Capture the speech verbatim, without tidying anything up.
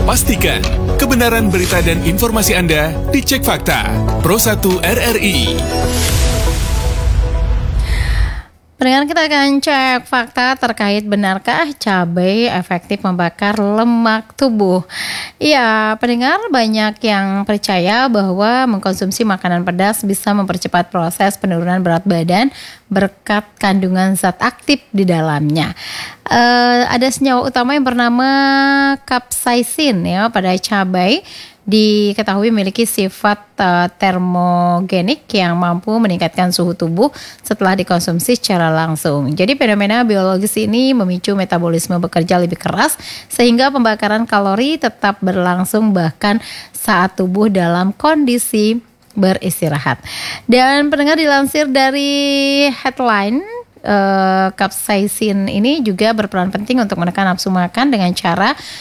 Pastikan kebenaran berita dan informasi Anda dicek fakta. Pro satu R R I. Pendengar, kita akan cek fakta terkait benarkah cabai efektif membakar lemak tubuh. Ya, pendengar, banyak yang percaya bahwa mengkonsumsi makanan pedas bisa mempercepat proses penurunan berat badan berkat kandungan zat aktif di dalamnya. Uh, ada senyawa utama yang bernama capsaicin ya pada cabai, diketahui memiliki sifat uh, termogenik yang mampu meningkatkan suhu tubuh setelah dikonsumsi secara langsung. Jadi fenomena biologis ini memicu metabolisme bekerja lebih keras sehingga pembakaran kalori tetap berlangsung bahkan saat tubuh dalam kondisi beristirahat. Dan pendengar, dilansir dari headline, Uh, capsaicin ini juga berperan penting untuk menekan nafsu makan dengan cara